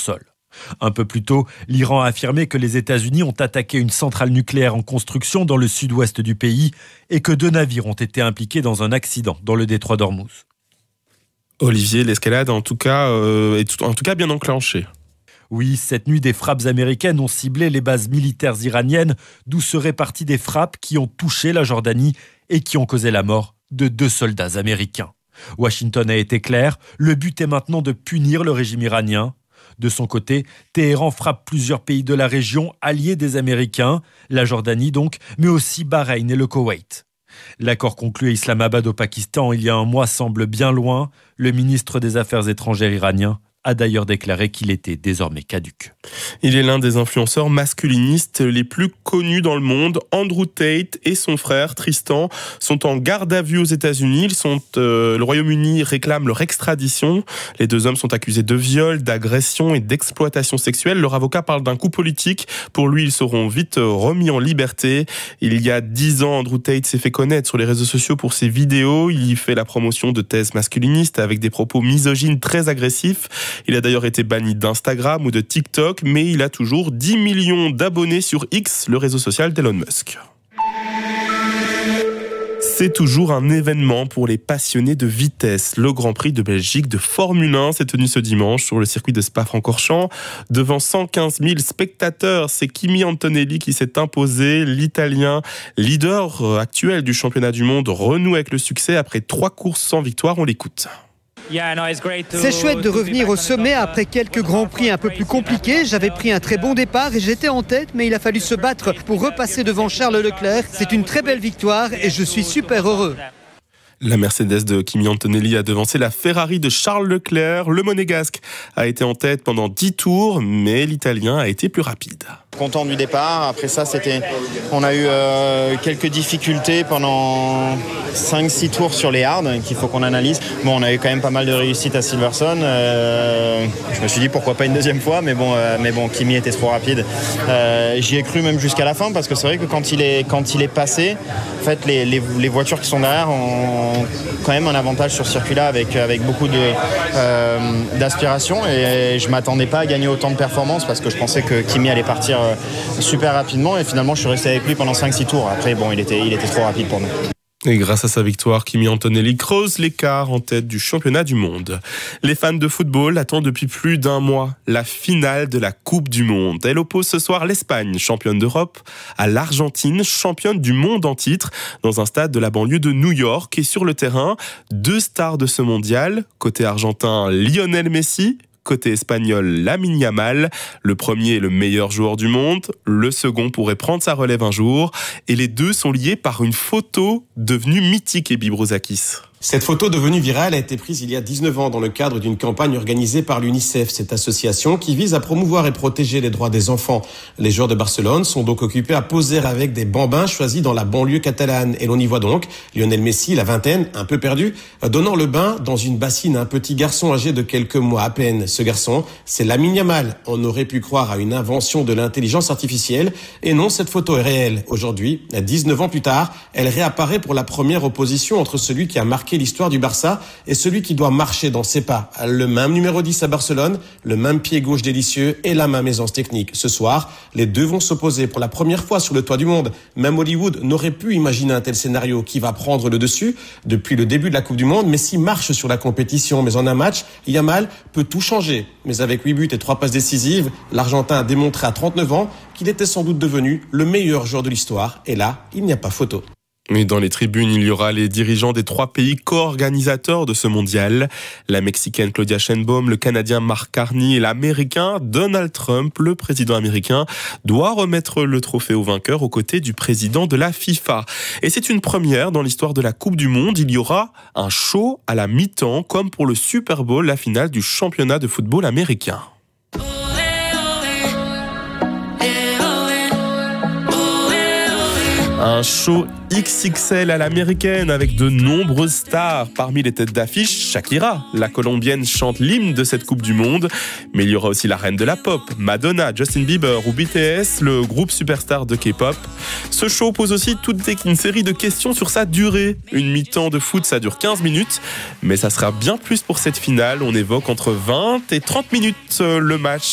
sol. Un peu plus tôt, l'Iran a affirmé que les États-Unis ont attaqué une centrale nucléaire en construction dans le sud-ouest du pays et que 2 navires ont été impliqués dans un accident dans le détroit d'Ormuz. Olivier, l'escalade en tout cas bien enclenchée. Oui, cette nuit, des frappes américaines ont ciblé les bases militaires iraniennes, d'où seraient parties des frappes qui ont touché la Jordanie et qui ont causé la mort de 2 soldats américains. Washington a été clair, le but est maintenant de punir le régime iranien. De son côté, Téhéran frappe plusieurs pays de la région alliés des Américains, la Jordanie donc, mais aussi Bahreïn et le Koweït. L'accord conclu à Islamabad au Pakistan il y a un mois semble bien loin. Le ministre des Affaires étrangères iranien a d'ailleurs déclaré qu'il était désormais caduc. Il est l'un des influenceurs masculinistes les plus connus dans le monde. Andrew Tate et son frère Tristan sont en garde à vue aux États-Unis. Le Royaume-Uni réclame leur extradition. Les 2 hommes sont accusés de viol, d'agression et d'exploitation sexuelle. Leur avocat parle d'un coup politique. Pour lui, ils seront vite remis en liberté. Il y a 10 ans, Andrew Tate s'est fait connaître sur les réseaux sociaux pour ses vidéos. Il y fait la promotion de thèses masculinistes avec des propos misogynes très agressifs. Il a d'ailleurs été banni d'Instagram ou de TikTok, mais il a toujours 10 millions d'abonnés sur X, le réseau social d'Elon Musk. C'est toujours un événement pour les passionnés de vitesse. Le Grand Prix de Belgique de Formule 1 s'est tenu ce dimanche sur le circuit de Spa-Francorchamps. Devant 115 000 spectateurs, c'est Kimi Antonelli qui s'est imposé. L'Italien, leader actuel du championnat du monde, renoue avec le succès après 3 courses sans victoire. On l'écoute. C'est chouette de revenir au sommet après quelques grands prix un peu plus compliqués. J'avais pris un très bon départ et j'étais en tête, mais il a fallu se battre pour repasser devant Charles Leclerc. C'est une très belle victoire et je suis super heureux. La Mercedes de Kimi Antonelli a devancé la Ferrari de Charles Leclerc. Le Monégasque a été en tête pendant 10 tours, mais l'Italien a été plus rapide. Content du départ. Après ça, on a eu quelques difficultés pendant 5-6 tours sur les hards qu'il faut qu'on analyse. Bon, on a eu quand même pas mal de réussite à Silverstone. Je me suis dit pourquoi pas une deuxième fois, mais bon, Kimi était trop rapide. J'y ai cru même jusqu'à la fin parce que c'est vrai que quand il est passé, en fait, les voitures qui sont derrière ont quand même un avantage sur ce circuit-là avec beaucoup d'aspiration et je m'attendais pas à gagner autant de performance parce que je pensais que Kimi allait partir super rapidement et finalement je suis resté avec lui pendant 5-6 tours. Après bon, il était trop rapide pour nous. Et grâce à sa victoire, Kimi Antonelli creuse l'écart en tête du championnat du monde. Les fans de football attendent depuis plus d'1 mois la finale de la Coupe du Monde. Elle oppose ce soir l'Espagne, championne d'Europe, à l'Argentine, championne du monde en titre, dans un stade de la banlieue de New York. Et sur le terrain, 2 stars de ce mondial. Côté argentin, Lionel Messi. Côté espagnol, Lamine Yamal. Le premier est le meilleur joueur du monde. Le second pourrait prendre sa relève un jour. Et les 2 sont liés par une photo devenue mythique, Ebi Brouzakis. Cette photo devenue virale a été prise il y a 19 ans dans le cadre d'une campagne organisée par l'UNICEF, cette association qui vise à promouvoir et protéger les droits des enfants. Les joueurs de Barcelone sont donc occupés à poser avec des bambins choisis dans la banlieue catalane. Et l'on y voit donc Lionel Messi, la vingtaine, un peu perdu, donnant le bain dans une bassine à un petit garçon âgé de quelques mois à peine. Ce garçon, c'est Lamine Yamal. On aurait pu croire à une invention de l'intelligence artificielle. Et non, cette photo est réelle. Aujourd'hui, 19 ans plus tard, elle réapparaît pour la première opposition entre celui qui a marqué l'histoire du Barça et celui qui doit marcher dans ses pas. Le même numéro 10 à Barcelone, le même pied gauche délicieux et la même aisance technique. Ce soir, les 2 vont s'opposer pour la première fois sur le toit du monde. Même Hollywood n'aurait pu imaginer un tel scénario. Qui va prendre le dessus? Depuis le début de la Coupe du Monde, Messi marche sur la compétition. Mais en un match, Yamal peut tout changer. Mais avec 8 buts et 3 passes décisives, l'Argentin a démontré à 39 ans qu'il était sans doute devenu le meilleur joueur de l'histoire. Et là, il n'y a pas photo. Et dans les tribunes, il y aura les dirigeants des 3 pays co-organisateurs de ce mondial. La Mexicaine Claudia Sheinbaum, le Canadien Mark Carney et l'Américain Donald Trump, le président américain, doit remettre le trophée au vainqueur aux côtés du président de la FIFA. Et c'est une première dans l'histoire de la Coupe du Monde. Il y aura un show à la mi-temps, comme pour le Super Bowl, la finale du championnat de football américain. Un show XXL à l'américaine avec de nombreuses stars. Parmi les têtes d'affiche, Shakira. La Colombienne chante l'hymne de cette Coupe du Monde. Mais il y aura aussi la reine de la pop, Madonna, Justin Bieber ou BTS, le groupe superstar de K-pop. Ce show pose aussi toute une série de questions sur sa durée. Une mi-temps de foot, ça dure 15 minutes. Mais ça sera bien plus pour cette finale. On évoque entre 20 et 30 minutes le match.